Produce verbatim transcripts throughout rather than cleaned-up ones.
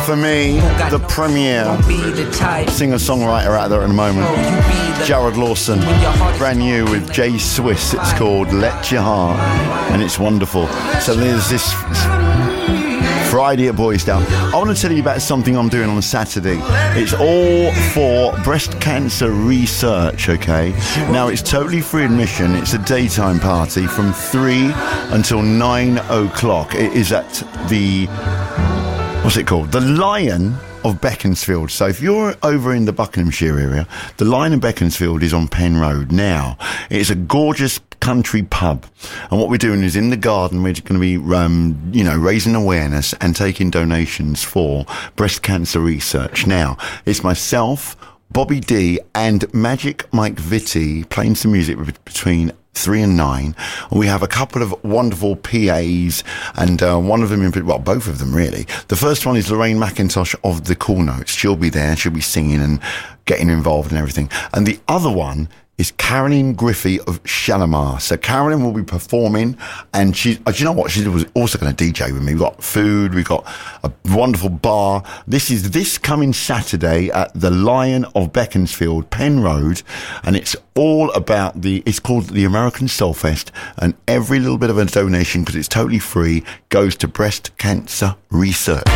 For me, the premier singer-songwriter out there at the moment, Jared Lawson, brand new with Jay Swiss. It's called Let Your Heart, and it's wonderful. So there's this Friday at Boys Down. I want to tell you about something I'm doing on Saturday. It's all for breast cancer research, okay? Now, it's totally free admission. It's a daytime party from three until nine o'clock. It is at the, what's it called? The Lion of Beaconsfield. So if you're over in the Buckinghamshire area, the Lion of Beaconsfield is on Penn Road. Now, it's a gorgeous country pub, and what we're doing is in the garden we're going to be um, you know raising awareness and taking donations for breast cancer research. Now, it's myself, Bobby D and Magic Mike Vitti playing some music between three and nine. We have a couple of wonderful P As, and uh, one of them, in, well, both of them really. The first one is Lorraine McIntosh of the Cool Notes. She'll be there, she'll be singing and getting involved and everything. And the other one is Carolyn Griffey of Shalimar. So Carolyn will be performing, and she, uh, do you know what? She was also going to D J with me. We've got food, we've got a wonderful bar. This is this coming Saturday at the Lion of Beaconsfield, Penn Road, and it's all about the, it's called the American Soul Fest, and every little bit of a donation, because it's totally free, goes to breast cancer research.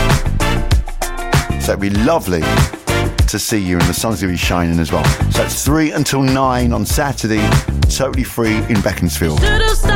So it'd be lovely to see you, and the sun's going to be shining as well. So it's three until nine on Saturday, totally free in Beaconsfield.